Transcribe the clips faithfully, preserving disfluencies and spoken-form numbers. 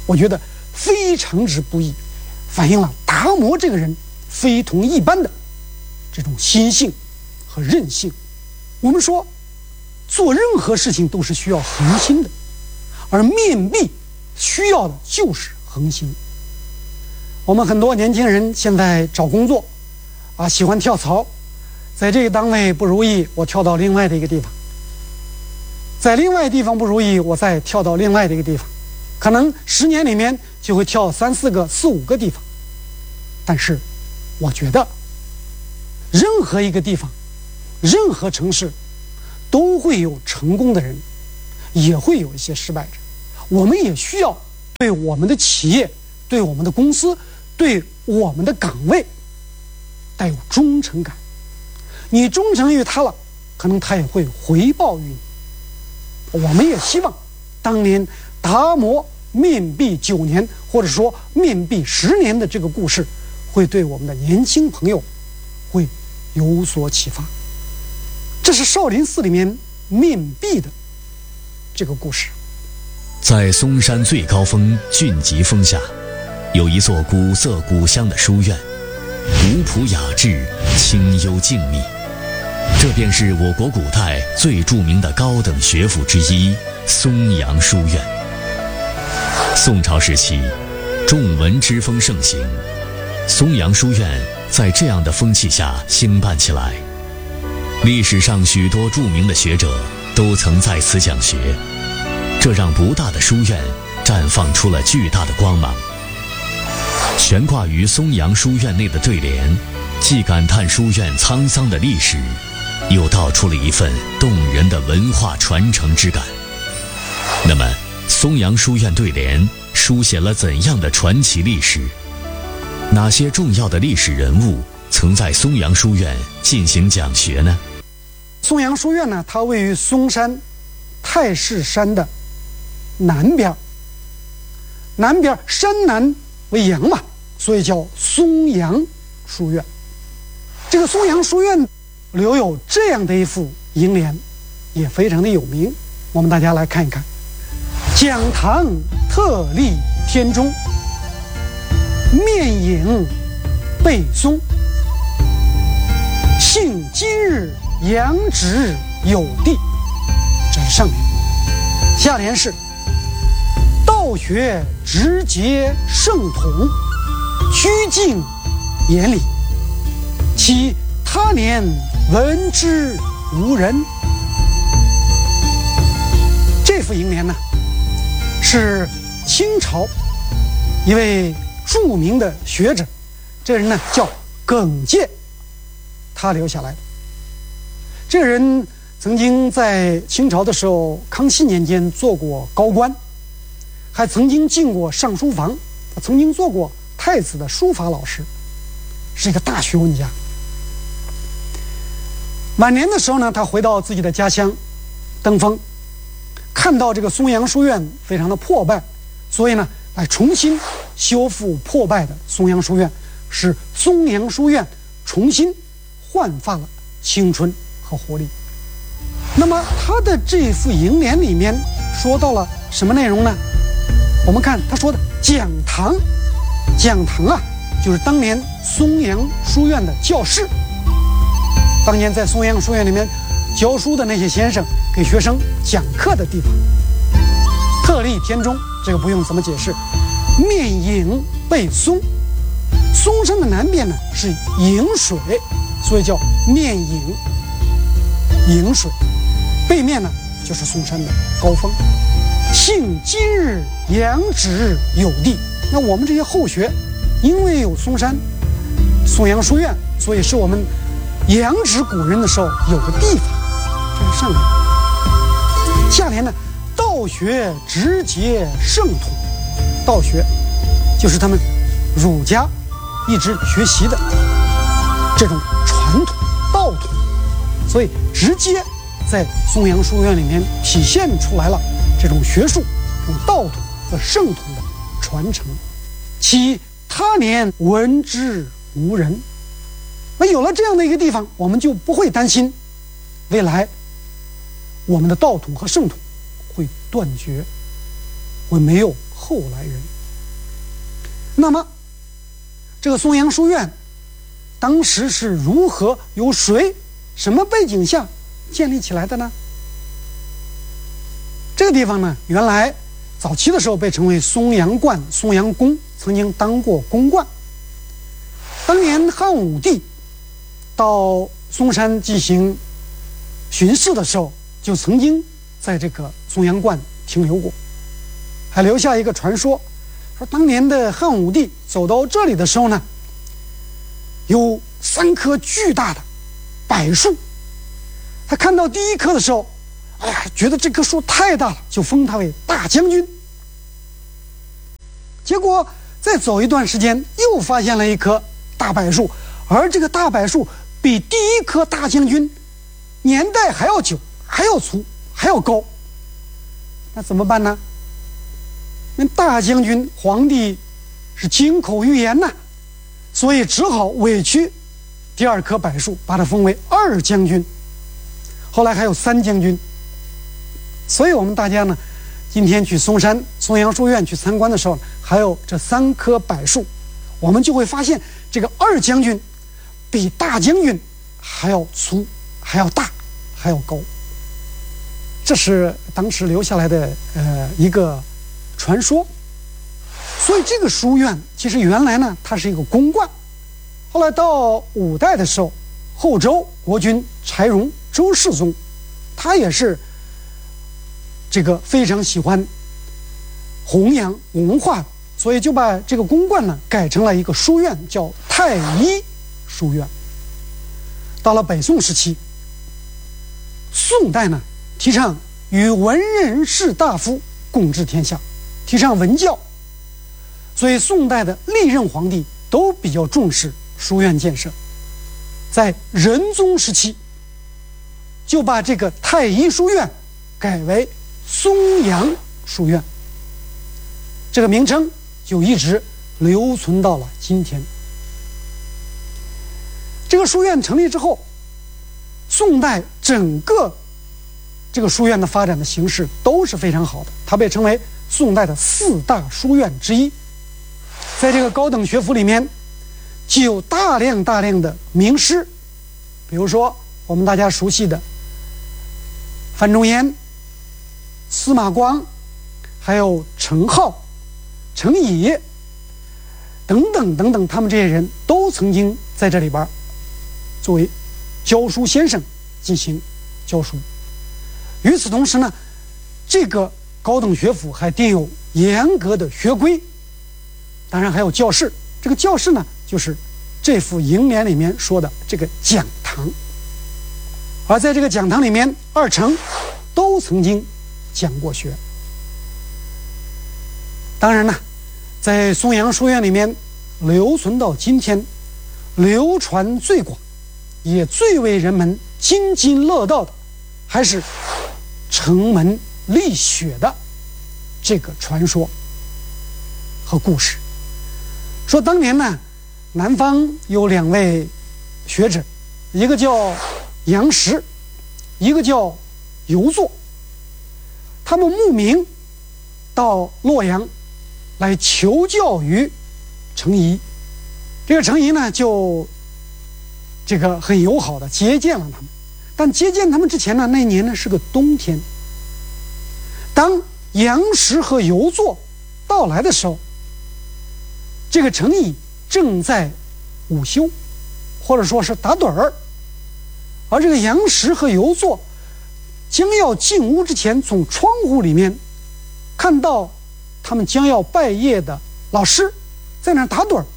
我觉得非常之不易，反映了达摩这个人非同一般的这种心性和韧性。我们说做任何事情都是需要恒心的，而面壁需要的就是恒心。我们很多年轻人现在找工作啊，喜欢跳槽，在这个单位不如意，我跳到另外的一个地方，在另外地方不如意，我再跳到另外的一个地方，可能十年里面就会跳三四个、四五个地方。但是我觉得任何一个地方，任何城市都会有成功的人，也会有一些失败者。我们也需要对我们的企业、对我们的公司、对我们的岗位带有忠诚感。你忠诚于他了，可能他也会回报于你。我们也希望当年达摩面壁九年，或者说面壁十年的这个故事，会对我们的年轻朋友会有所启发。这是少林寺里面面壁的这个故事。 在嵩山最高峰峻极峰下，有一座古色古香的书院，古朴雅致，清幽静谧。这便是我国古代最著名的高等学府之一嵩阳书院。宋朝时期，重文之风盛行，嵩阳书院在这样的风气下兴办起来。历史上许多著名的学者都曾在此讲学，这让不大的书院绽放出了巨大的光芒。悬挂于嵩阳书院内的对联，既感叹书院沧桑的历史，又道出了一份动人的文化传承之感。那么嵩阳书院对联书写了怎样的传奇历史？哪些重要的历史人物曾在嵩阳书院进行讲学呢？ 嵩阳书院呢，它位于嵩山太师山的南边，南边山南为阳嘛，所以叫嵩阳书院。这个嵩阳书院留有这样的一副楹联，也非常的有名，我们大家来看一看。讲堂特立天中，面影背松，幸今日阳直有地。这是上联。下联是道学直节圣统，曲径严理，其他年闻之无人。这副楹联呢，是清朝一位著名的学者，这人呢叫耿介，他留下来的。这个人曾经在清朝的时候，康熙年间做过高官，还曾经进过上书房，曾经做过太子的书法老师，是一个大学问家。晚年的时候呢，他回到自己的家乡登封，看到这个嵩阳书院非常的破败，所以呢来重新修复破败的嵩阳书院，使嵩阳书院重新焕发了青春和活力。那么他的这副楹联里面说到了什么内容呢？我们看他说的讲堂，讲堂啊，就是当年嵩阳书院的教室，当年在嵩阳书院里面教书的那些先生给学生讲课的地方。特立天中，这个不用怎么解释。面影背松，嵩山的南边呢是颍水，所以叫面影颍水，背面呢就是嵩山的高峰。幸今日阳直有地，那我们这些后学因为有嵩山嵩阳书院，所以是我们阳直古人的时候有个地方。这是上联。下联呢，道学直节圣统，道学就是他们儒家一直学习的这种传统道统，所以直接在嵩阳书院里面体现出来了这种学术、这种道统和圣统的传承。其他年闻之无人，那有了这样的一个地方，我们就不会担心未来我们的道统和圣统会断绝，会没有后来人。 那么这个松阳书院当时是如何由谁什么背景下建立起来的呢？这个地方呢，原来早期的时候被称为松阳观、松阳宫，曾经当过宫观。当年汉武帝到嵩山进行巡视的时候，就曾经在这个松阳观停留过，还留下一个传说，说当年的汉武帝走到这里的时候呢，有三棵巨大的柏树，他看到第一棵的时候，哎呀，觉得这棵树太大了，就封他为大将军。结果再走一段时间，又发现了一棵大柏树，而这个大柏树比第一棵大将军年代还要久，还要粗，还要高。那怎么办呢？那大将军皇帝是金口玉言呐，所以只好委屈第二棵柏树，把它封为二将军。后来还有三将军。所以我们大家呢，今天去嵩山松阳书院去参观的时候，还有这三棵柏树，我们就会发现这个二将军比大将军还要粗，还要大，还要高。这是当时留下来的呃一个传说。所以这个书院其实原来呢，它是一个宫观。后来到五代的时候，后周国君柴荣周世宗，他也是这个非常喜欢弘扬文化，所以就把这个宫观呢改成了一个书院，叫太医书院。到了北宋时期，宋代呢提倡与文人士大夫共治天下，提倡文教，所以宋代的历任皇帝都比较重视书院建设。在仁宗时期，就把这个太医书院改为松阳书院，这个名称就一直留存到了今天。这个书院成立之后，宋代整个这个书院的发展的形势都是非常好的，它被称为宋代的四大书院之一。在这个高等学府里面，既有大量大量的名师，比如说我们大家熟悉的范仲淹、司马光，还有程颢、程颐等等等等，他们这些人都曾经在这里边作为教书先生进行教书。与此同时呢，这个高等学府还定有严格的学规，当然还有教室。这个教室呢，就是这幅楹联里面说的这个讲堂。而在这个讲堂里面，二程都曾经讲过学。当然呢，在松阳书院里面留存到今天，流传最广也最为人们津津乐道的，还是城门立雪的这个传说和故事。说当年呢，南方有两位学者，一个叫杨时，一个叫游作，他们慕名到洛阳来求教于程颐。这个程颐呢，就这个很友好的接见了他们。但接见他们之前呢，那年呢是个冬天。当杨时和游作到来的时候，这个程颐正在午休，或者说是打盹儿。而这个杨时和游作将要进屋之前，从窗户里面看到他们将要拜谒的老师在那打盹儿，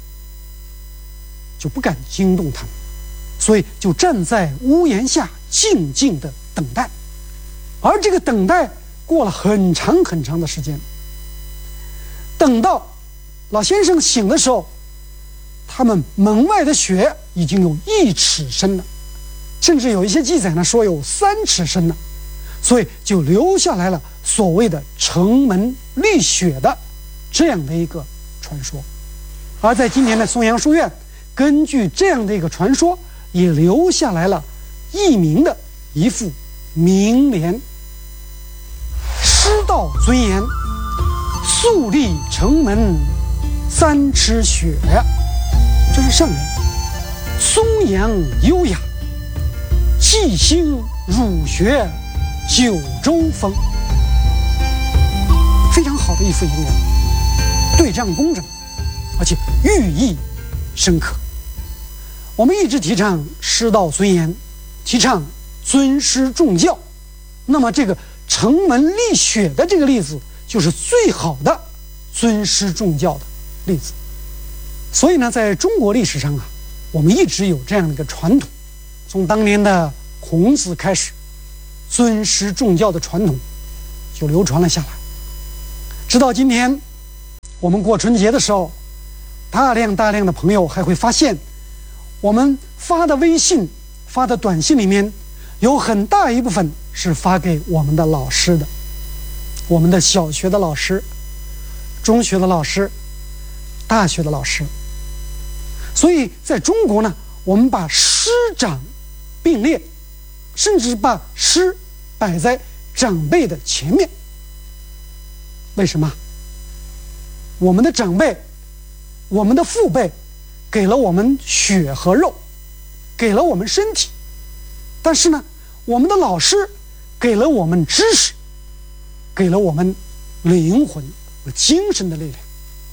就不敢惊动他们，所以就站在屋檐下静静的等待。而这个等待过了很长很长的时间，等到老先生醒的时候，他们门外的雪已经有一尺深了，甚至有一些记载呢说有三尺深呢，所以就留下来了所谓的城门立雪的这样的一个传说。而在今年的松阳书院，根据这样的一个传说，也留下来了佚名的一副名联：师道尊严，肃立城门三尺雪，这是上联。松阳优雅，气兴儒学九州风。非常好的一副楹联，对仗工整，而且寓意深刻。我们一直提倡师道尊严，提倡尊师重教，那么这个城门立雪的这个例子就是最好的尊师重教的例子。所以呢，在中国历史上啊，我们一直有这样的一个传统，从当年的孔子开始，尊师重教的传统就流传了下来。直到今天，我们过春节的时候，大量大量的朋友还会发现，我们发的微信、发的短信里面，有很大一部分是发给我们的老师的，我们的小学的老师、中学的老师、大学的老师。所以在中国呢，我们把师长并列，甚至把师摆在长辈的前面。为什么？我们的长辈，我们的父辈给了我们血和肉，给了我们身体，但是呢，我们的老师给了我们知识，给了我们灵魂和精神的力量。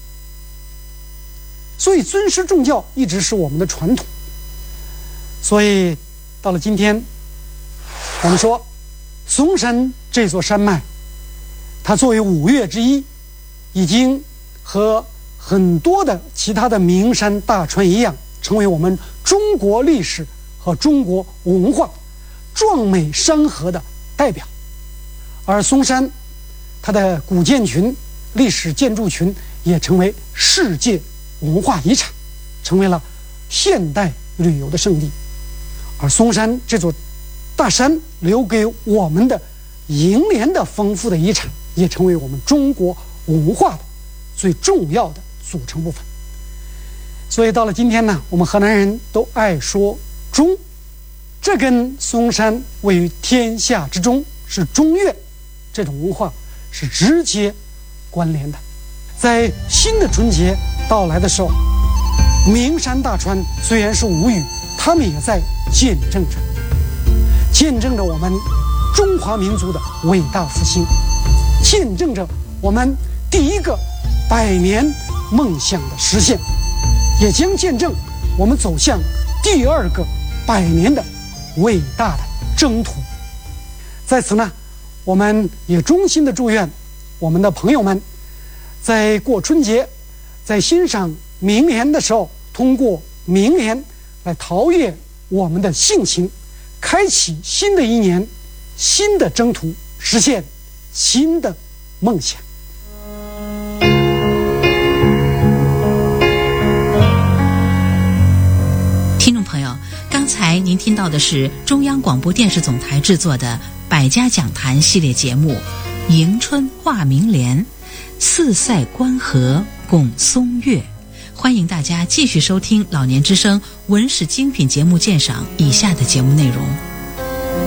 所以尊师重教一直是我们的传统。所以到了今天，我们说嵩山这座山脉，它作为五岳之一，已经和很多的其他的名山大川一样，成为我们中国历史和中国文化壮美山河的代表。而嵩山它的古建群、历史建筑群也成为世界文化遗产，成为了现代旅游的胜地。而嵩山这座大山留给我们的楹联的丰富的遗产，也成为我们中国文化的最重要的组成部分。所以到了今天呢，我们河南人都爱说中，这跟嵩山位于天下之中，是中岳这种文化是直接关联的。在新的春节到来的时候，名山大川虽然是无语，他们也在见证着见证着我们中华民族的伟大复兴，见证着我们第一个百年梦想的实现，也将见证我们走向第二个百年的伟大的征途。在此呢，我们也衷心的祝愿我们的朋友们在过春节，在欣赏明年的时候，通过明年来陶冶我们的性情，开启新的一年新的征途，实现新的梦想。 听众朋友，刚才您听到的是中央广播电视总台制作的百家讲坛系列节目《迎春画明联》，四塞关河拱松岳。欢迎大家继续收听老年之声文史精品节目鉴赏以下的节目内容。